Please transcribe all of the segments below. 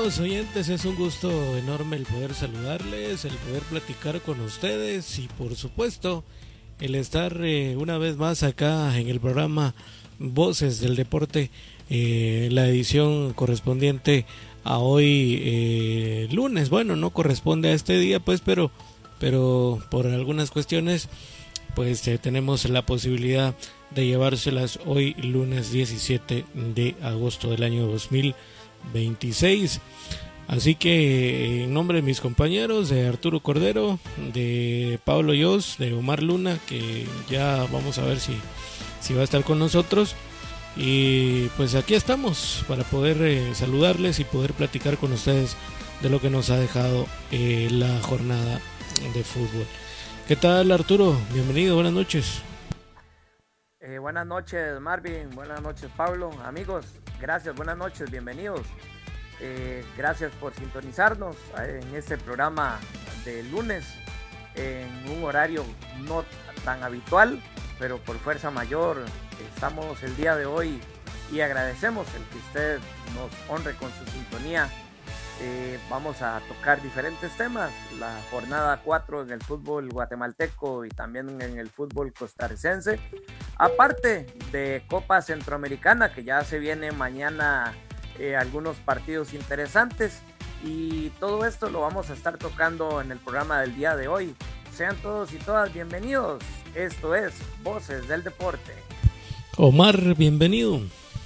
Estimados oyentes, es un gusto enorme el poder saludarles, el poder platicar con ustedes y por supuesto el estar una vez más acá en el programa Voces del Deporte, la edición correspondiente a hoy lunes. Bueno, no corresponde a este día pues, pero por algunas cuestiones pues tenemos la posibilidad de llevárselas hoy lunes 17 de agosto del año 2026. Así que en nombre de mis compañeros, de Arturo Cordero, de Pablo Yos, de Omar Luna, que ya vamos a ver si va a estar con nosotros, y pues aquí estamos para poder saludarles y poder platicar con ustedes de lo que nos ha dejado la jornada de fútbol. ¿Qué tal, Arturo? Bienvenido, buenas noches. Buenas noches, Marvin, buenas noches, Pablo, amigos, gracias, buenas noches, bienvenidos. Gracias por sintonizarnos en este programa de lunes, en un horario no tan habitual, pero por fuerza mayor estamos el día de hoy y agradecemos el que usted nos honre con su sintonía. Vamos a tocar diferentes temas, la jornada 4 en el fútbol guatemalteco y también en el fútbol costarricense, aparte de Copa Centroamericana, que ya se viene mañana algunos partidos interesantes, y todo esto lo vamos a estar tocando en el programa del día de hoy. Sean todos y todas bienvenidos, esto es Voces del Deporte. Omar, bienvenido.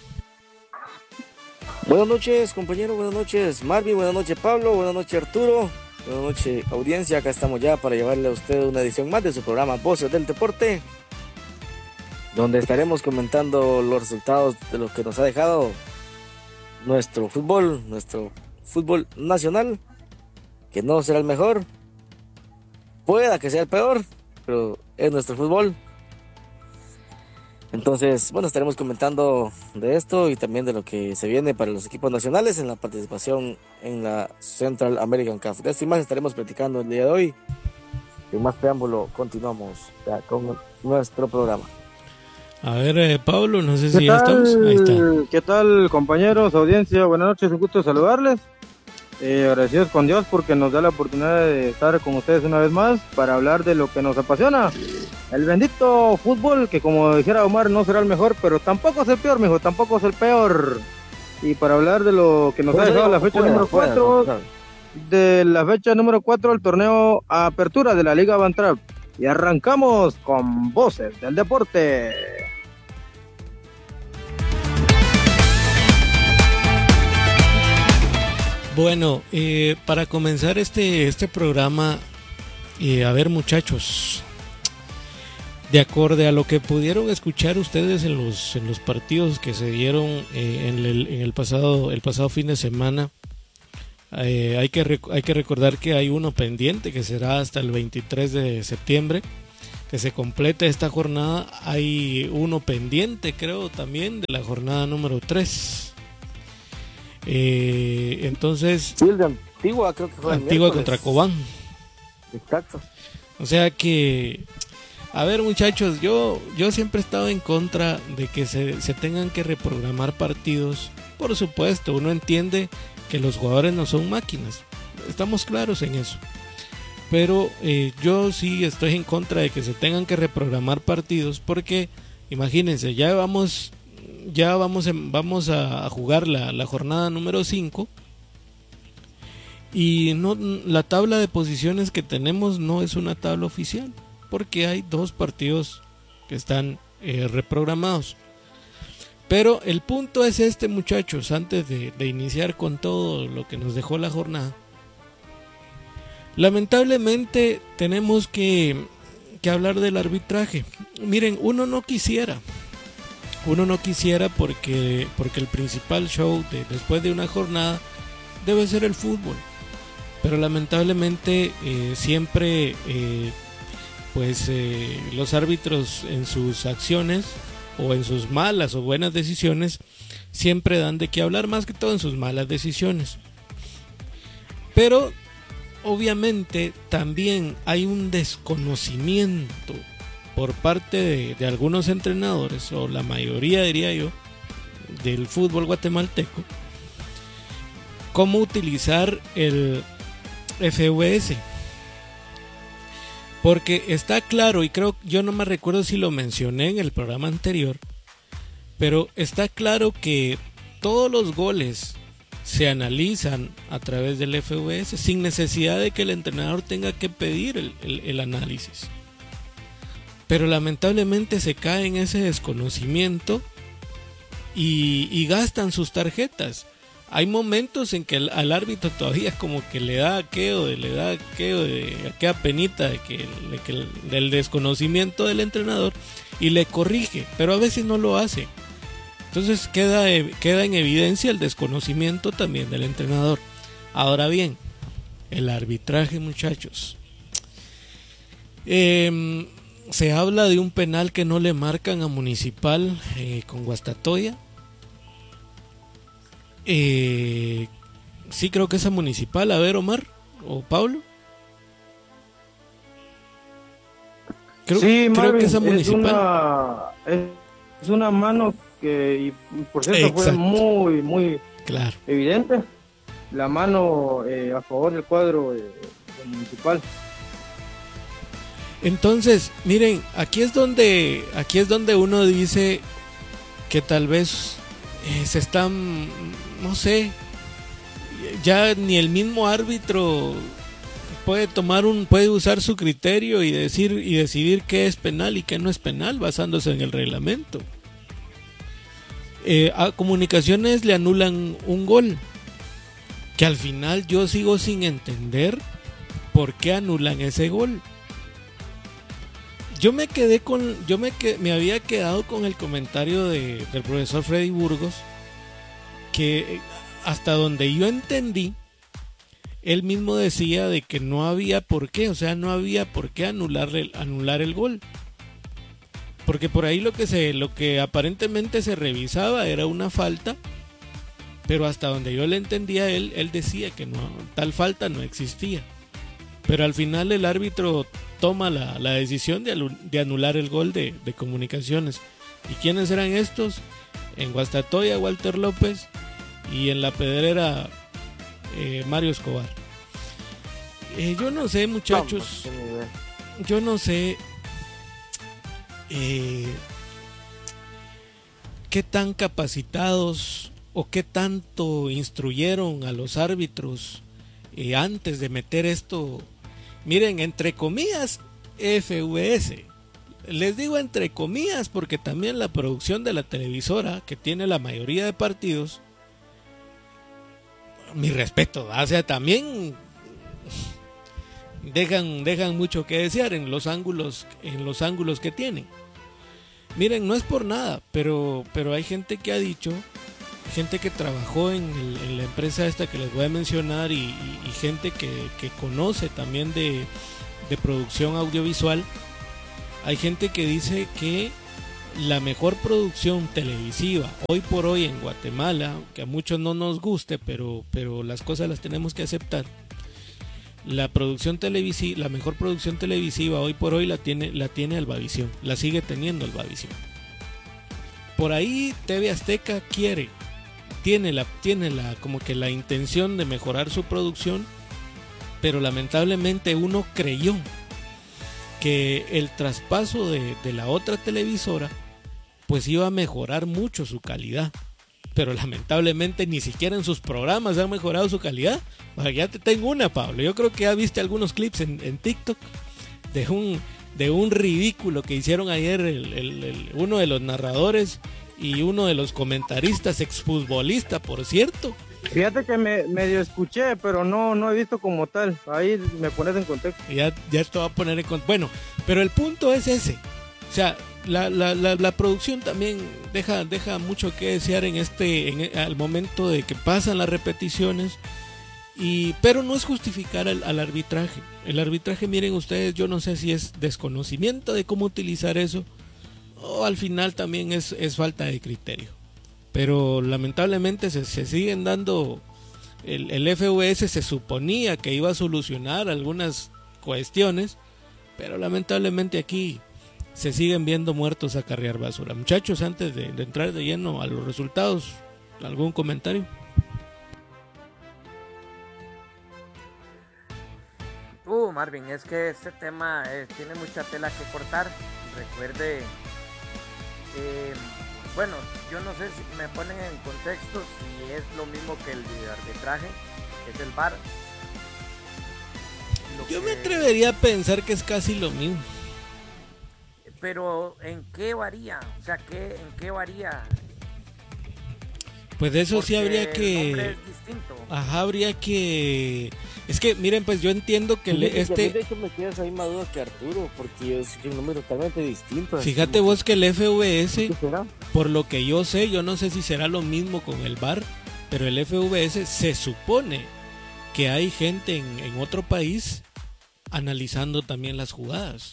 Buenas noches, compañero, buenas noches, Marvin, buenas noches, Pablo, buenas noches, Arturo, buenas noches, audiencia. Acá estamos ya para llevarle a usted una edición más de su programa Voces del Deporte, donde estaremos comentando los resultados de lo que nos ha dejado nuestro fútbol nacional, que no será el mejor, pueda que sea el peor, pero es nuestro fútbol. Entonces, bueno, estaremos comentando de esto y también de lo que se viene para los equipos nacionales en la participación en la Central American Cup. De esto y más estaremos platicando el día de hoy. Sin más preámbulo, continuamos ya con nuestro programa. A ver, Pablo, no sé si ya estamos. Ahí está. ¿Qué tal, compañeros, audiencia? Buenas noches, un gusto saludarles. Agradecidos con Dios porque nos da la oportunidad de estar con ustedes una vez más para hablar de lo que nos apasiona, el bendito fútbol, que como dijera Omar, no será el mejor, pero tampoco es el peor, mijo, tampoco es el peor. Y para hablar de lo que nos ha dejado la fecha número 4, de la fecha número 4 del torneo Apertura de la Liga Bantrap. Y arrancamos con Voces del Deporte. Bueno, para comenzar este programa, a ver, muchachos, de acorde a lo que pudieron escuchar ustedes en los partidos que se dieron en el pasado fin de semana, hay que recordar que hay uno pendiente que será hasta el 23 de septiembre que se complete esta jornada. Hay uno pendiente, creo, también de la jornada número 3. Entonces, sí, el de Antigua, creo que fue Antigua contra Cobán. Exacto. O sea que, a ver, muchachos, yo siempre he estado en contra de que se tengan que reprogramar partidos. Por supuesto, uno entiende que los jugadores no son máquinas, estamos claros en eso, pero yo sí estoy en contra de que se tengan que reprogramar partidos, porque imagínense, vamos a jugar la jornada número 5 y no, la tabla de posiciones que tenemos no es una tabla oficial, porque hay 2 partidos que están reprogramados. Pero el punto es este, muchachos, antes de iniciar con todo lo que nos dejó la jornada. Lamentablemente tenemos que hablar del arbitraje. Miren, uno no quisiera porque el principal show después de una jornada debe ser el fútbol. Pero lamentablemente siempre los árbitros en sus acciones o en sus malas o buenas decisiones siempre dan de qué hablar, más que todo en sus malas decisiones. Pero obviamente también hay un desconocimiento por parte de algunos entrenadores, o la mayoría, diría yo, del fútbol guatemalteco, cómo utilizar el FVS. Porque está claro, y creo, yo no me recuerdo si lo mencioné en el programa anterior, pero está claro que todos los goles se analizan a través del FVS sin necesidad de que el entrenador tenga que pedir el análisis. Pero lamentablemente se cae en ese desconocimiento y gastan sus tarjetas. Hay momentos en que al árbitro todavía como que le da aquello de aquella penita del desconocimiento del entrenador y le corrige, pero a veces no lo hace. Entonces queda en evidencia el desconocimiento también del entrenador. Ahora bien, el arbitraje, muchachos. Se habla de un penal que no le marcan a Municipal con Guastatoya. Sí, creo que es a Municipal. A ver, Omar o Pablo. Creo que es a Municipal. Es una mano que, y por cierto, exacto, fue muy, muy claro, evidente. La mano a favor del cuadro de Municipal. Entonces, miren, aquí es donde uno dice que tal vez se están, no sé, ya ni el mismo árbitro puede usar su criterio y decidir qué es penal y qué no es penal basándose en el reglamento. A Comunicaciones le anulan un gol que al final yo sigo sin entender por qué anulan ese gol. Me había quedado con el comentario del profesor Freddy Burgos, que hasta donde yo entendí, él mismo decía de que no había por qué, anular el gol. Porque por ahí lo que aparentemente se revisaba era una falta, pero hasta donde yo le entendía él decía que no, tal falta no existía. Pero al final el árbitro toma la decisión de anular el gol de Comunicaciones. ¿Y quiénes eran estos? En Guastatoya, Walter López, y en La Pedrera, Mario Escobar. Yo no sé, muchachos, yo no sé qué tan capacitados o qué tanto instruyeron a los árbitros antes de meter esto. Miren, entre comillas, FVS. Les digo entre comillas porque también la producción de la televisora, que tiene la mayoría de partidos, mi respeto, o sea, también dejan mucho que desear en los ángulos que tienen. Miren, no es por nada, pero hay gente que ha dicho, gente que trabajó en la empresa esta que les voy a mencionar y gente que conoce también de producción audiovisual. Hay gente que dice que la mejor producción televisiva hoy por hoy en Guatemala, que a muchos no nos guste, pero las cosas las tenemos que aceptar. La mejor producción televisiva hoy por hoy la tiene Albavisión, la sigue teniendo Albavisión. Por ahí TV Azteca tiene como que la intención de mejorar su producción, pero lamentablemente uno creyó que el traspaso de la otra televisora pues iba a mejorar mucho su calidad, pero lamentablemente ni siquiera en sus programas han mejorado su calidad. O sea, ya te tengo una, Pablo, yo creo que ya viste algunos clips en TikTok de un ridículo que hicieron ayer uno de los narradores y uno de los comentaristas, exfutbolista por cierto. Fíjate que medio escuché, pero no he visto como tal. Ahí me pones en contexto. Ya te voy a poner en contexto. Bueno, pero el punto es ese. O sea, la producción también deja mucho que desear al momento de que pasan las repeticiones. Pero no es justificar al arbitraje. El arbitraje, miren ustedes, yo no sé si es desconocimiento de cómo utilizar eso o al final también es falta de criterio. Pero lamentablemente se siguen dando. El FVS se suponía que iba a solucionar algunas cuestiones, pero lamentablemente aquí se siguen viendo muertos a carrear basura. Muchachos, antes de entrar de lleno a los resultados, ¿algún comentario? Marvin, es que este tema tiene mucha tela que cortar. Recuerde, bueno, yo no sé si me ponen en contexto si es lo mismo que el videoarbitraje, es el VAR. Yo me atrevería a pensar que es casi lo mismo. Pero ¿en qué varía? O sea, ¿en qué varía? Pues eso sí Porque habría que... el nombre es distinto. Ajá, habría que... Es que, miren, pues yo entiendo que De hecho me queda esa misma duda que Arturo, porque es un número totalmente distinto. Fíjate vos que el FVS, ¿Qué será? por lo que yo sé, yo no sé si será lo mismo con el VAR, pero el FVS se supone que hay gente en otro país analizando también las jugadas.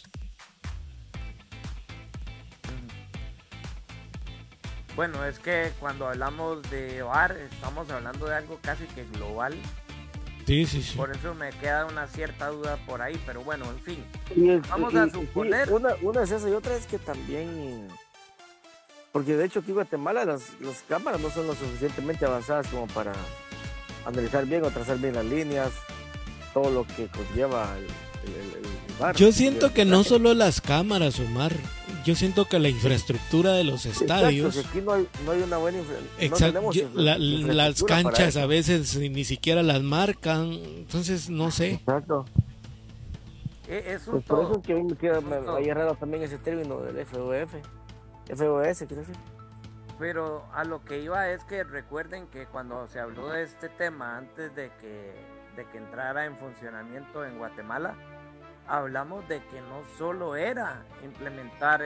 Bueno, es que cuando hablamos de VAR estamos hablando de algo casi que global. Sí. Por eso me queda una cierta duda por ahí, pero bueno, en fin. Vamos a suponer... Sí, una es eso y otra es que también... Porque de hecho aquí en Guatemala las cámaras no son lo suficientemente avanzadas como para analizar bien o trazar bien las líneas, todo lo que conlleva el VAR. Yo siento que no solo las cámaras, Omar. Yo siento que la infraestructura de los estadios... Exacto, aquí no hay una buena Exacto, las canchas a veces ni siquiera las marcan, entonces no sé. Exacto. Es pues por eso es que a mí me queda ahí raro también ese término del FOS, quiero decir. Pero a lo que iba es que recuerden que cuando se habló de este tema antes de que entrara en funcionamiento en Guatemala, hablamos de que no solo era implementar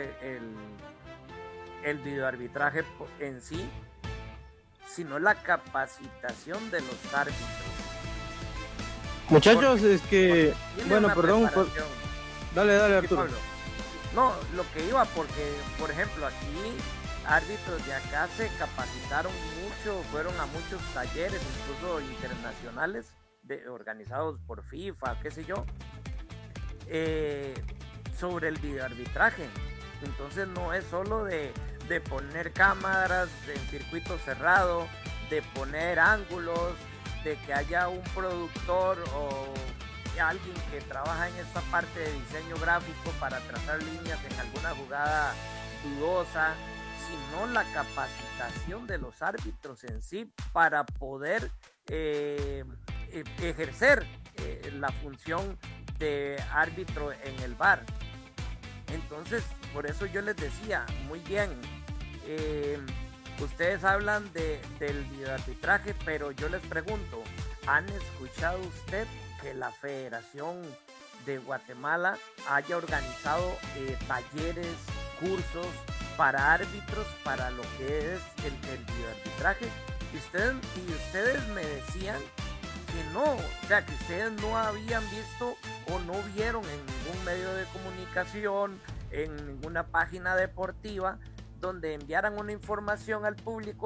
el videoarbitraje en sí, sino la capacitación de los árbitros. Muchachos, es que... Bueno, perdón. Dale, Arturo. Pablo. No, lo que iba, porque, por ejemplo, aquí árbitros de acá se capacitaron mucho, fueron a muchos talleres, incluso internacionales, organizados por FIFA, qué sé yo, sobre el videoarbitraje. Entonces no es solo de poner cámaras en circuito cerrado, de poner ángulos, de que haya un productor o alguien que trabaja en esta parte de diseño gráfico para trazar líneas en alguna jugada dudosa, sino la capacitación de los árbitros en sí para poder ejercer la función de árbitro en el VAR. Entonces, por eso yo les decía, muy bien, ustedes hablan del videoarbitraje, pero yo les pregunto, ¿han escuchado usted que la Federación de Guatemala haya organizado talleres, cursos para árbitros para lo que es el videoarbitraje? Y ustedes me decían que no, o sea, que ustedes no habían visto o no vieron en ningún medio de comunicación, en ninguna página deportiva, donde enviaran una información al público